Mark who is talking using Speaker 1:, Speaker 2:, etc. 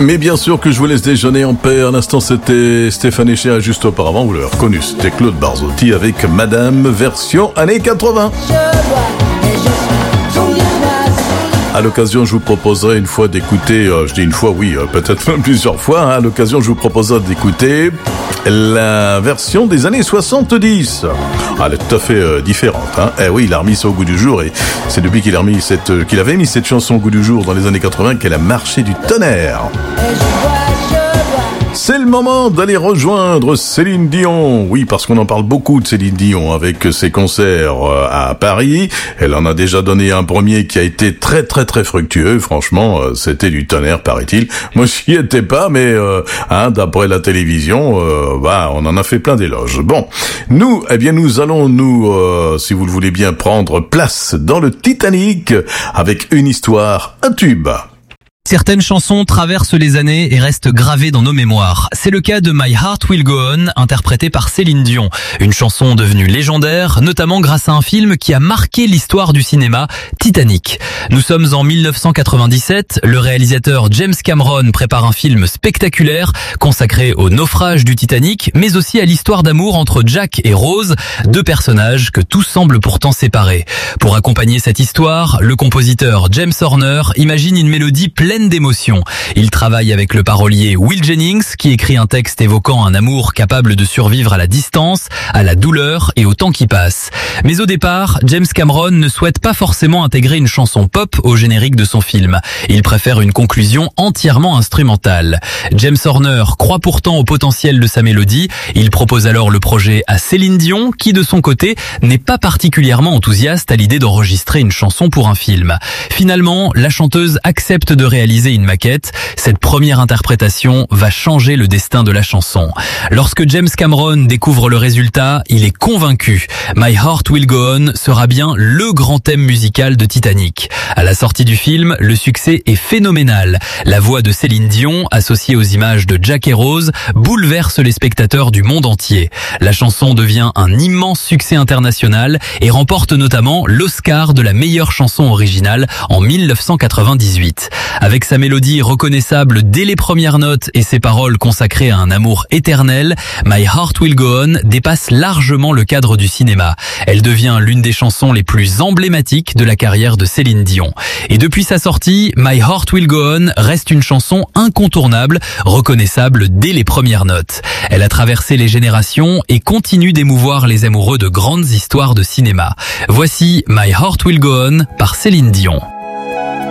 Speaker 1: Mais bien sûr que je vous laisse déjeuner en paix. Un instant, c'était Stéphane Echer. Juste auparavant, vous l'avez reconnu, c'était Claude Barzotti avec Madame version années 80. À l'occasion, je vous proposerai une fois d'écouter, je dis une fois, oui, peut-être même plusieurs fois, hein, à l'occasion, je vous proposerai d'écouter la version des années 70. Elle est tout à fait différente, hein. Eh oui, il a remis ça au goût du jour, et c'est depuis qu'il avait mis cette chanson au goût du jour dans les années 80 qu'elle a marché du tonnerre. C'est le moment d'aller rejoindre Céline Dion. Oui, parce qu'on en parle beaucoup de Céline Dion avec ses concerts à Paris. Elle en a déjà donné un premier qui a été très très très fructueux. Franchement, c'était du tonnerre, paraît-il. Moi, j'y étais pas, mais d'après la télévision, on en a fait plein d'éloges. Bon, nous allons si vous le voulez bien, prendre place dans le Titanic avec une histoire, un tube.
Speaker 2: Certaines chansons traversent les années et restent gravées dans nos mémoires. C'est le cas de My Heart Will Go On, interprétée par Céline Dion. Une chanson devenue légendaire, notamment grâce à un film qui a marqué l'histoire du cinéma, Titanic. Nous sommes en 1997, le réalisateur James Cameron prépare un film spectaculaire consacré au naufrage du Titanic, mais aussi à l'histoire d'amour entre Jack et Rose, deux personnages que tout semble pourtant séparer. Pour accompagner cette histoire, le compositeur James Horner imagine une mélodie pleine d'émotions. Il travaille avec le parolier Will Jennings qui écrit un texte évoquant un amour capable de survivre à la distance, à la douleur et au temps qui passe. Mais au départ, James Cameron ne souhaite pas forcément intégrer une chanson pop au générique de son film. Il préfère une conclusion entièrement instrumentale. James Horner croit pourtant au potentiel de sa mélodie. Il propose alors le projet à Céline Dion qui, de son côté, n'est pas particulièrement enthousiaste à l'idée d'enregistrer une chanson pour un film. Finalement, la chanteuse accepte de réaliser une maquette. Cette première interprétation va changer le destin de la chanson. Lorsque James Cameron découvre le résultat, il est convaincu. My Heart Will Go On sera bien le grand thème musical de Titanic. À la sortie du film, le succès est phénoménal. La voix de Céline Dion, associée aux images de Jack et Rose, bouleverse les spectateurs du monde entier. La chanson devient un immense succès international et remporte notamment l'Oscar de la meilleure chanson originale en 1998. Avec sa mélodie reconnaissable dès les premières notes et ses paroles consacrées à un amour éternel, My Heart Will Go On dépasse largement le cadre du cinéma. Elle devient l'une des chansons les plus emblématiques de la carrière de Céline Dion. Et depuis sa sortie, My Heart Will Go On reste une chanson incontournable, reconnaissable dès les premières notes. Elle a traversé les générations et continue d'émouvoir les amoureux de grandes histoires de cinéma. Voici My Heart Will Go On par Céline Dion.